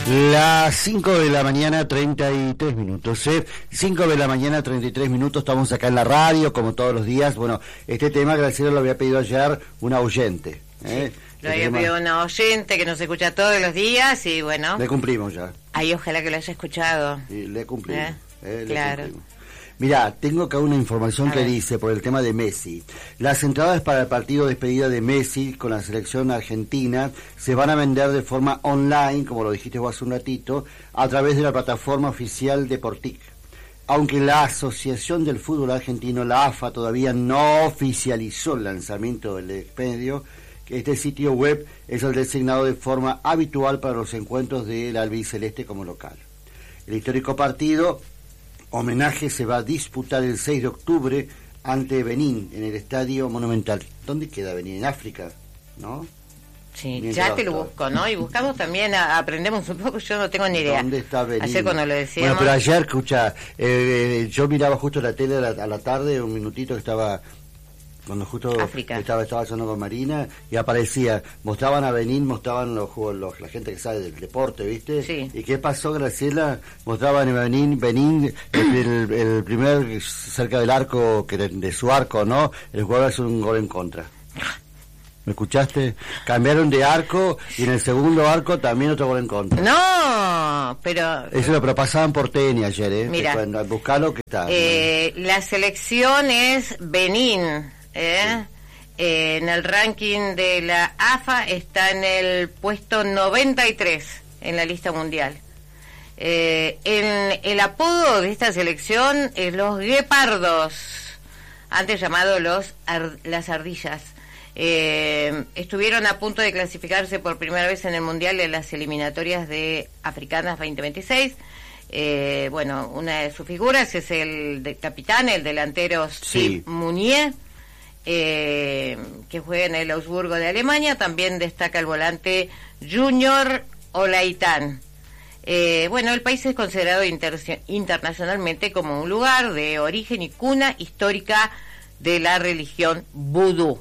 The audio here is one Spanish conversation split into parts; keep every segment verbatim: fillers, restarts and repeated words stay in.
Las cinco de la mañana, treinta y tres minutos, ¿eh? cinco de la mañana, treinta y tres minutos, estamos acá en la radio, como todos los días. Bueno, este tema, Graciela, lo había pedido ayer una oyente, ¿eh? Sí, lo había pedido una oyente que nos escucha todos los días y bueno... Le cumplimos ya. Ay, ojalá que lo haya escuchado. Sí, le cumplimos. ¿Eh? Eh, le claro. cumplimos. Mirá, tengo acá una información A que ver. dice, por el tema de Messi. Las entradas para el partido de despedida de Messi con la selección argentina se van a vender de forma online, como lo dijiste vos hace un ratito, a través de la plataforma oficial de Portic. Aunque la Asociación del Fútbol Argentino, la A F A, todavía no oficializó el lanzamiento del expendio, que este sitio web es el designado de forma habitual para los encuentros del albiceleste como local. El histórico partido homenaje se va a disputar el seis de octubre ante Benín en el Estadio Monumental. ¿Dónde queda Benín? En África, ¿no? Sí, Mientras ya te lo todo. busco, ¿no? Y buscamos también, a- aprendemos un poco, yo no tengo ni idea. ¿Dónde está Benín? Ayer cuando lo decíamos... Bueno, pero ayer, escucha, eh, eh, yo miraba justo la tele a la, a la tarde, un minutito que estaba... Cuando justo África. estaba estaba hablando con Marina y aparecía, mostraban a Benín, mostraban los, los la gente que sabe del deporte, ¿viste? Sí. ¿Y qué pasó, Graciela? Mostraban a Benín, Benín, el, el, el primer cerca del arco, que de, de su arco, ¿no? El jugador hace un gol en contra. ¿Me escuchaste? Cambiaron de arco y en el segundo arco también otro gol en contra. No, pero... Eso lo pero pasaban por T N ayer, ¿eh? Mira. Que cuando buscalo que está. Eh, la selección es Benín, ¿eh? Eh, en el ranking de la A F A está en el puesto noventa y tres en la lista mundial. Eh, el, el apodo de esta selección es los guepardos, antes llamados los ar- las ardillas. Eh, estuvieron a punto de clasificarse por primera vez en el mundial de las eliminatorias de Africanas veinte veintiséis. Eh, bueno, una de sus figuras es el de capitán, el delantero Steve Sí. Mounier, eh, que juega en el Augsburgo de Alemania. También destaca el volante Junior Olaitán. Eh, bueno, el país es considerado inter- internacionalmente como un lugar de origen y cuna histórica de la religión vudú.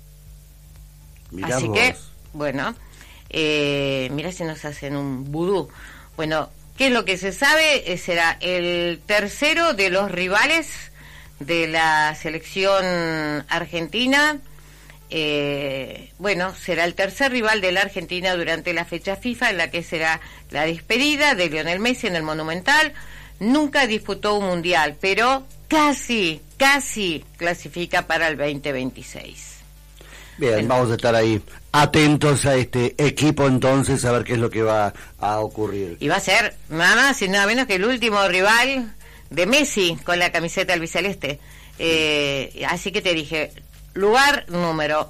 Mirá Así vos. que, bueno, eh, mira si nos hacen un vudú. Bueno, ¿qué es lo que se sabe? Eh, será el tercero de los rivales de la selección argentina. Eh, bueno, será el tercer rival de la Argentina durante la fecha FIFA, en la que será la despedida de Lionel Messi en el Monumental. Nunca disputó un mundial, pero casi, casi clasifica para el veinte veintiséis. Bien, Bueno. vamos a estar ahí atentos a este equipo entonces, a ver qué es lo que va a ocurrir. Y va a ser nada más y nada menos que el último rival de Messi con la camiseta albiceleste. Eh, así que te dije, lugar número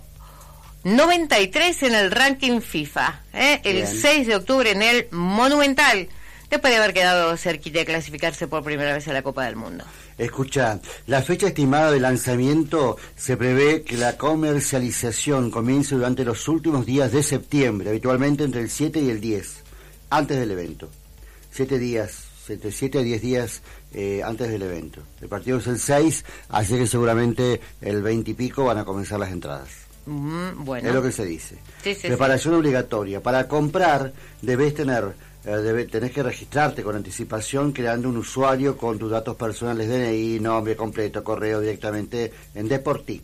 noventa y tres en el ranking FIFA, ¿eh? El Bien. seis de octubre en el Monumental, después de haber quedado cerquita de clasificarse por primera vez a la Copa del Mundo. Escucha, la fecha estimada de lanzamiento se prevé que la comercialización comience durante los últimos días de septiembre, habitualmente entre el siete y el diez, antes del evento. Siete días, entre siete a diez días eh, antes del evento. El partido es el seis, así que seguramente el veinte y pico van a comenzar las entradas. Mm, bueno. Es lo que se dice. Sí, sí, Preparación obligatoria. Para comprar debes tener, eh, debe, tenés que registrarte con anticipación creando un usuario con tus datos personales, D N I, nombre completo, correo directamente en Deportic.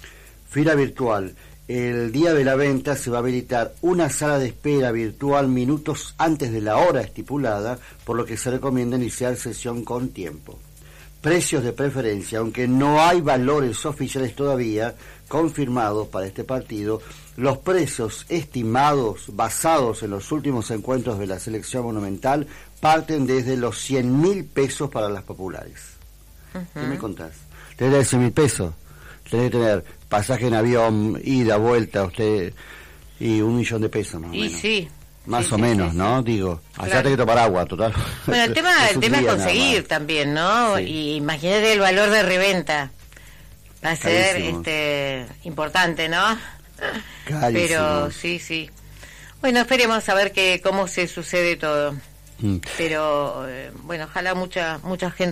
Fila virtual. El día de la venta se va a habilitar una sala de espera virtual minutos antes de la hora estipulada, por lo que se recomienda iniciar sesión con tiempo. Precios de preferencia, aunque no hay valores oficiales todavía confirmados para este partido, los precios estimados basados en los últimos encuentros de la selección monumental parten desde los cien mil pesos para las populares. Uh-huh. ¿Qué me contás? Tenés cien mil pesos, tenés que tener pasaje en avión, ida, vuelta, usted y un millón de pesos más o Y menos. sí. Más sí, o sí, menos, sí, ¿no? sí. Digo, allá Claro. hay que tomar agua, total. Bueno, el tema, Es el un tema es día nada conseguir más. también, ¿no? Sí. Y imagínate el valor de reventa. Va a ser Carísimo. este importante, ¿no? Carísimo. Pero sí, sí. Bueno, esperemos a ver que cómo se sucede todo. Mm. Pero eh, bueno, ojalá mucha mucha gente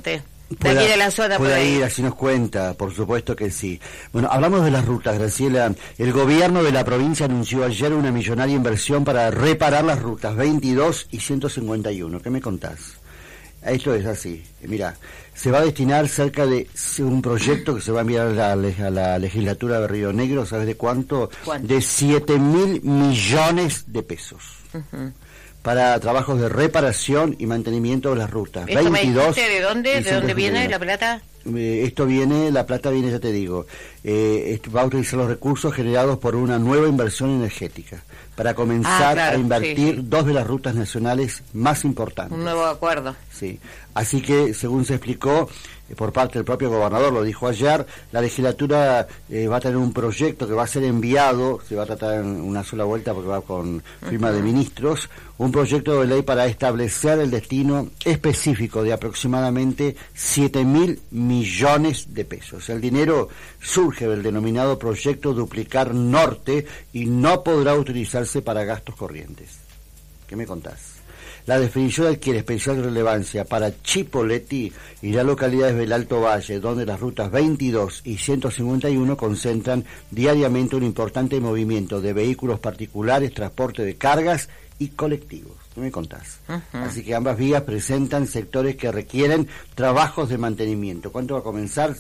de aquí de la zona. Puede ir, así nos cuenta, por supuesto que sí. Bueno, hablamos de las rutas, Graciela. El gobierno de la provincia anunció ayer una millonaria inversión para reparar las rutas veintidós y ciento cincuenta y uno. ¿Qué me contás? Esto es así. Mira, se va a destinar cerca de un proyecto que se va a enviar a la, a la legislatura de Río Negro, ¿sabes de cuánto? ¿Cuánto? De siete mil millones de pesos. Uh-huh. Para trabajos de reparación y mantenimiento de las rutas. ¿Esto veintidós me dijiste de dónde? ¿De dónde viene la plata? Eh, esto viene, la plata viene, ya te digo, eh, esto va a utilizar los recursos generados por una nueva inversión energética para comenzar ah, claro, a invertir sí, sí. dos de las rutas nacionales más importantes. Un nuevo acuerdo. Sí, así que según se explicó eh, por parte del propio gobernador, lo dijo ayer, la legislatura eh, va a tener un proyecto que va a ser enviado, se va a tratar en una sola vuelta porque va con firma uh-huh. de ministros, un proyecto de ley para establecer el destino específico de aproximadamente siete mil millones de pesos. El dinero surge del denominado proyecto Duplicar Norte y no podrá utilizarse para gastos corrientes. ¿Qué me contás? La definición adquiere especial relevancia para Chipoleti y las localidades del Alto Valle, donde las rutas veintidós y ciento cincuenta y uno concentran diariamente un importante movimiento de vehículos particulares, transporte de cargas y colectivos. ¿Qué me contás? Uh-huh. Así que ambas vías presentan sectores que requieren trabajos de mantenimiento. ¿Cuánto va a comenzar?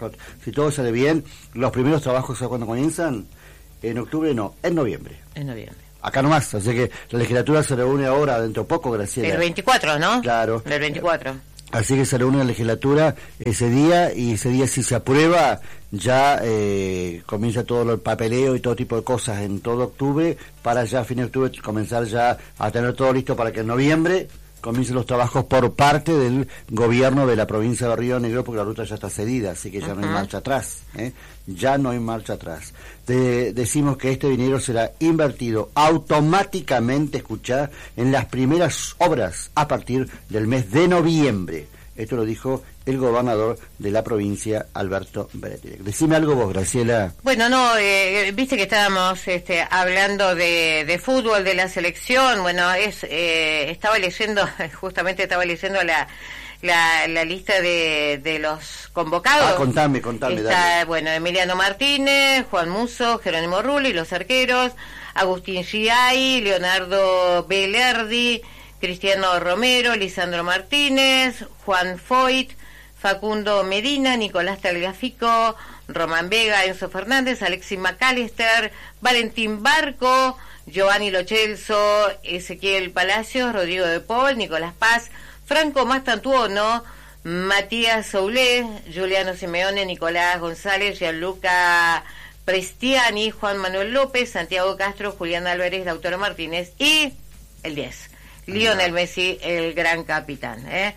Si todo sale bien, los primeros trabajos, ¿sabes cuándo comienzan? En octubre no, en noviembre. En noviembre. Acá nomás, así que la legislatura se reúne ahora, dentro de poco, Graciela. El veinticuatro, ¿no? Claro. El veinticuatro. Así que se reúne la legislatura ese día, y ese día si se aprueba, ya eh, comienza todo el papeleo y todo tipo de cosas en todo octubre, para ya a fin de octubre comenzar ya a tener todo listo para que en noviembre comiencen los trabajos por parte del gobierno de la provincia de Río Negro, porque la ruta ya está cedida, así que ya uh-huh. no hay marcha atrás, ¿eh? ya no hay marcha atrás. De, decimos que este dinero será invertido automáticamente, escuchá, en las primeras obras a partir del mes de noviembre. Esto lo dijo el gobernador de la provincia, Alberto Bretilec. Decime algo vos, Graciela. Bueno, no, eh, viste que estábamos este, hablando de, de fútbol, de la selección. Bueno, es eh, estaba leyendo, justamente estaba leyendo la la, la lista de, de los convocados. Ah, contame, contame. Está, dale. bueno, Emiliano Martínez, Juan Musso, Jerónimo Rulli, los arqueros, Agustín Giai, Leonardo Belerdi, Cristiano Romero, Lisandro Martínez, Juan Foyt, Facundo Medina, Nicolás Tagliafico, Román Vega, Enzo Fernández, Alexis McAllister, Valentín Barco, Giovanni Lo Celso, Ezequiel Palacios, Rodrigo de Paul, Nicolás Paz, Franco Mastantuono, Matías Soulé, Juliano Simeone, Nicolás González, Gianluca Prestiani, Juan Manuel López, Santiago Castro, Julián Álvarez, Lautaro Martínez y el diez. Lionel Messi, el gran capitán. ¿eh?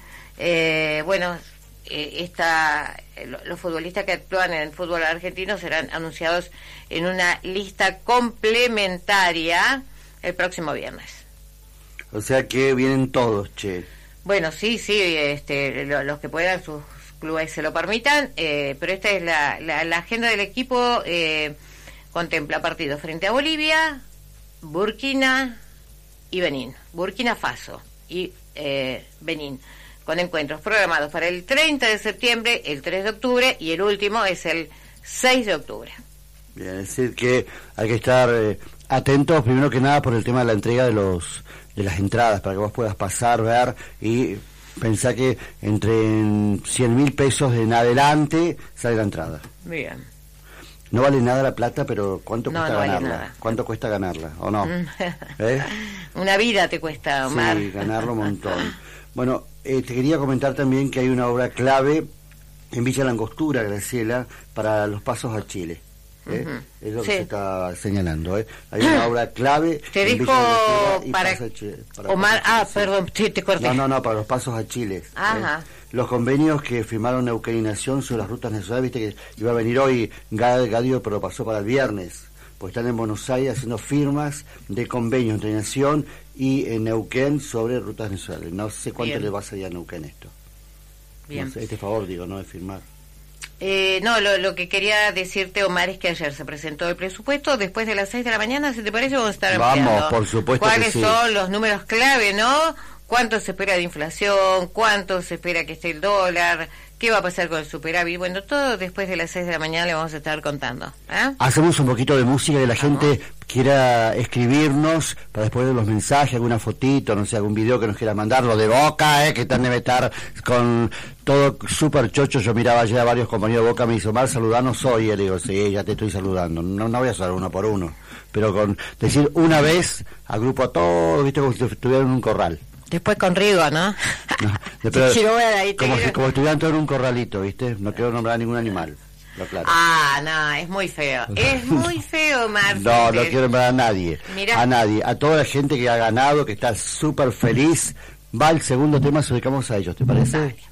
Eh, bueno, eh, esta, los futbolistas que actúan en el fútbol argentino serán anunciados en una lista complementaria el próximo viernes. O sea que vienen todos, che. Bueno, sí, sí, este, lo, los que puedan, sus clubes se lo permitan, eh, pero esta es la, la, la agenda del equipo. Eh, contempla partidos frente a Bolivia, Burkina y Benín, Burkina Faso y eh, Benín, con encuentros programados para el treinta de septiembre, el tres de octubre y el último es el seis de octubre. Bien, es decir que hay que estar eh, atentos primero que nada por el tema de la entrega de los de las entradas, para que vos puedas pasar, ver y pensar que entre cien mil pesos en adelante sale la entrada. Bien. No vale nada la plata, pero ¿cuánto no, cuesta no vale ganarla? Nada. ¿Cuánto cuesta ganarla? ¿O no? ¿Eh? Una vida te cuesta, Omar. Sí, ganarlo un montón. Bueno, eh, te quería comentar también que hay una obra clave en Villa Langostura, Graciela, para los pasos a Chile. ¿eh? Uh-huh. Es lo que sí. se está señalando. ¿eh? Hay una obra clave. Te en dijo Villa para, a Chile, para Omar, ah, sí. perdón, te, te corté. No, no, no, para los pasos a Chile. Ajá. ¿eh? Los convenios que firmaron Neuquén y Nación sobre las rutas nacionales, viste que iba a venir hoy Gadio, pero pasó para el viernes, pues están en Buenos Aires haciendo firmas de convenios entre Nación y en Neuquén sobre rutas nacionales. No sé cuánto Bien. le va a salir a Neuquén esto. Bien. No sé, este favor, digo, no de firmar. Eh, no, lo, lo que quería decirte, Omar, es que ayer se presentó el presupuesto. Después de las seis de la mañana, si te parece, vamos a estar Vamos, ampliando por supuesto cuáles que sí. son los números clave, ¿no? cuánto se espera de inflación, cuánto se espera que esté el dólar, qué va a pasar con el superávit. Bueno, todo después de las seis de la mañana le vamos a estar contando. ¿eh? Hacemos un poquito de música y la gente quiera escribirnos para después de los mensajes, alguna fotito, no sé, algún video que nos quiera mandar, lo de Boca, eh, que tan debe estar con todo súper chocho. Yo miraba ayer a varios compañeros de Boca, me hizo mal saludarnos hoy, y le digo, sí, ya te estoy saludando, no, no voy a saludar uno por uno, pero con decir una vez al grupo a todos, viste, como si estuvieran en un corral. Después con Rigo, ¿no? no pero, quiero ver ahí, como, quiero... si, como estuvieran todos en un corralito, viste, no quiero nombrar ningún animal. Lo claro. Ah, no, es muy feo. Es muy feo, Marcel. No, no quiero nombrar a nadie. Mirá. A nadie. A toda la gente que ha ganado, que está súper feliz. Va el segundo tema, se dedicamos a ellos, ¿te parece? Dale.